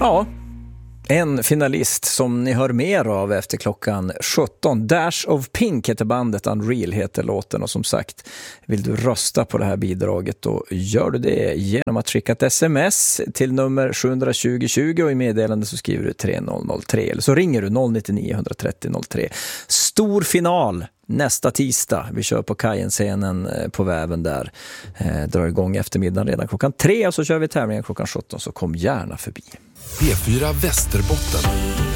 Ja, en finalist som ni hör mer av efter klockan 17. Dash of Pink heter bandet, Unreal heter låten, och som sagt, vill du rösta på det här bidraget då gör du det genom att skicka ett sms till nummer 72020 och i meddelande så skriver du 3003 eller så ringer du 099 130 03. Stor final nästa tisdag. Vi kör på Kajen-scenen på Väven där. Drar igång eftermiddagen redan klockan 3 och så kör vi tävlingen klockan 17, så kom gärna förbi. P4 Västerbotten.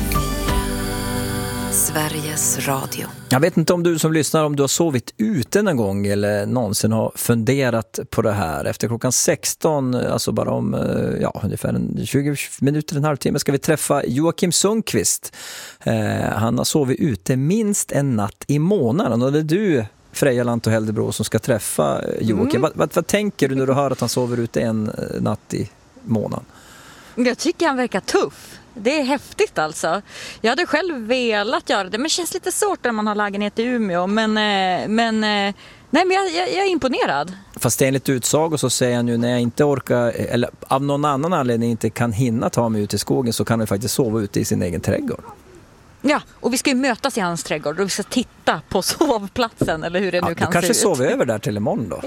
Sveriges Radio. Jag vet inte om du som lyssnar, om du har sovit ute någon gång eller någonsin har funderat på det här. Efter klockan 16, alltså bara om ungefär 20 minuter, en halvtimme, ska vi träffa Joakim Sundqvist. Han har sovit ute minst en natt i månaden, och det är du, Freja Lanto Heldebro, som ska träffa Joakim. Vad tänker du när du hör att han sover ute en natt i månaden? Jag tycker han verkar tuff. Det är häftigt alltså. Jag hade själv velat göra det, men det känns lite svårt när man har lägenhet i Umeå. Men jag är imponerad. Fast enligt utsag så säger han ju, när jag inte orkar eller av någon annan anledning inte kan hinna ta mig ut i skogen, så kan han faktiskt sova ute i sin egen trädgård. Ja, och vi ska ju mötas i hans trädgård och vi ska titta på sovplatsen, eller hur det nu kan se ut. Du kanske sover över där till imorgon då?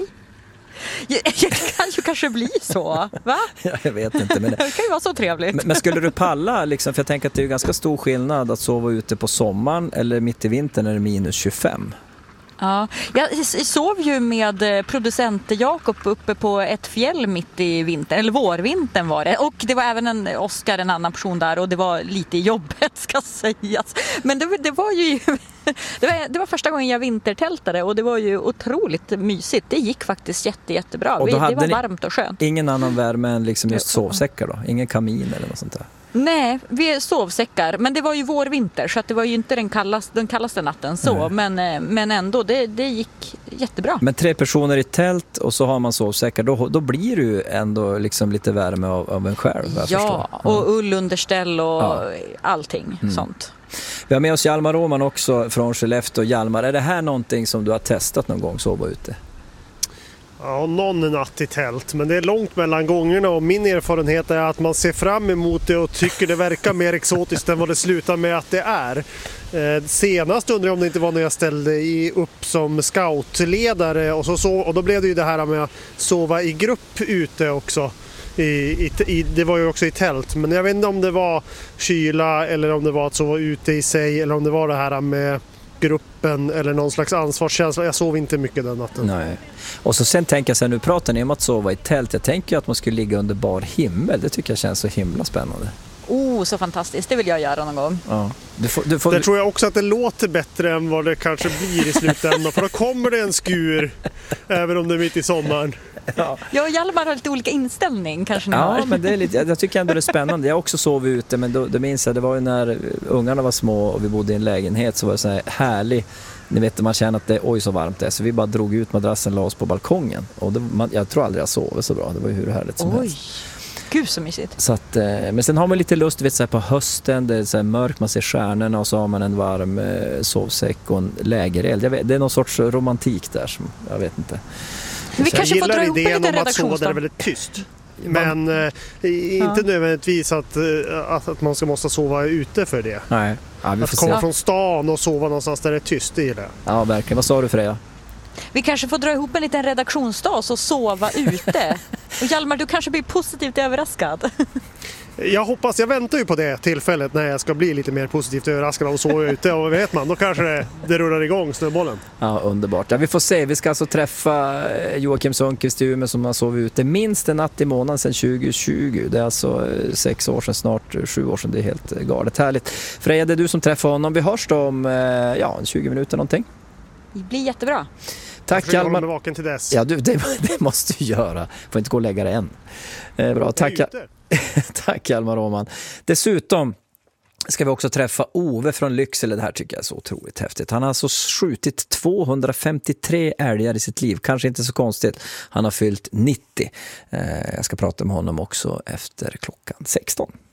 Det kan ju kanske bli så, va? Ja, jag vet inte. Men det kan ju vara så trevligt. Men skulle du palla, liksom, för jag tänker att det är ganska stor skillnad att sova ute på sommaren eller mitt i vintern när det är minus 25. Ja, jag sov ju med producent Jakob uppe på ett fjäll mitt i vintern, eller vårvintern var det. Och det var även en annan person där, och det var lite i jobbet, ska sägas. Men det var ju det var första gången jag vintertältade, och det var ju otroligt mysigt. Det gick faktiskt jättebra. Och det var varmt och skönt. Ingen annan värme än liksom just sovsäckar då? Ingen kamin eller något sånt där? Nej, vi är sovsäckar, men det var ju vårvinter, så att det var ju inte den kallaste natten så, men ändå, det gick jättebra. Men 3 personer i tält och så har man sovsäckar, då blir det ju ändå liksom lite värme av en själv. Ja, och ullunderställ och allting sånt. Vi har med oss Hjalmar Åman också från Skellefteå. Hjalmar, är det här någonting som du har testat någon gång, sova ute? Ja, någon natt i tält, men det är långt mellan gångerna, och min erfarenhet är att man ser fram emot det och tycker det verkar mer exotiskt än vad det slutar med att det är. Senast undrar jag om det inte var när jag ställde upp som scoutledare, och då blev det ju det här med att sova i grupp ute också. Det var ju också i tält, men jag vet inte om det var kyla eller om det var att sova ute i sig, eller om det var det här med gruppen eller någon slags ansvarskänsla. Jag sov inte mycket den natten. Nej. Och så sen tänker jag så här, nu pratar ni om att sova i tält. Jag tänker att man skulle ligga under bar himmel. Det tycker jag känns så himla spännande. Så fantastiskt. Det vill jag göra någon gång. Ja. Det tror jag också att det låter bättre än vad det kanske blir i slutändan. För då kommer det en skur även om det är mitt i sommaren. Ja, och Hjalmar har lite olika inställning kanske ni har. Ja, men det är lite, jag tycker ändå det är spännande. Jag också sov ute, men då minns jag, det var ju när ungarna var små och vi bodde i en lägenhet, så var det så här härlig. Ni vet, man känner att det är så varmt det är, så vi bara drog ut madrassen och la oss på balkongen. Och jag tror aldrig jag sov så bra. Det var ju hur härligt som helst. Gud så mysigt. Så att, men sen har man lite lust, vet, så här på hösten, det är så här mörkt, man ser stjärnorna, och så har man en varm sovsäck och en lägereld. Det är någon sorts romantik där som jag vet inte. Vi kanske får dra ihop en liten att sova där det är väldigt tyst. Men inte nödvändigtvis att man måste sova ute för det. Nej. Ja, vi att komma från stan och sova någonstans där det är tyst, det är det. Ja, verkligen. Vad sa du, Freja? Vi kanske får dra ihop en liten redaktionsdag och sova ute. Och Hjalmar, du kanske blir positivt överraskad. Jag hoppas, jag väntar ju på det tillfället när jag ska bli lite mer positivt överraskad och sova ute, och vet man, då kanske det rullar igång snöbollen. Ja, underbart. Ja, vi får se. Vi ska alltså träffa Joakim Sundqvist i Umeå som har sovit ute minst en natt i månaden sedan 2020. Det är alltså 6 år sedan, snart 7 år sedan. Det är helt galet härligt. Freja, det är du som träffar honom. Vi hörs då om 20 minuter någonting. Det blir jättebra. Tack, Hjalmar. Jag vaken till dess. Ja, det måste du göra. Får inte gå och lägga det än. Bra, tack. Tack, Hjalmar Åman. Dessutom ska vi också träffa Ove från Lycksele. Det här tycker jag är så otroligt häftigt. Han har alltså skjutit 253 älgar i sitt liv. Kanske inte så konstigt. Han har fyllt 90. Jag ska prata med honom också efter klockan 16.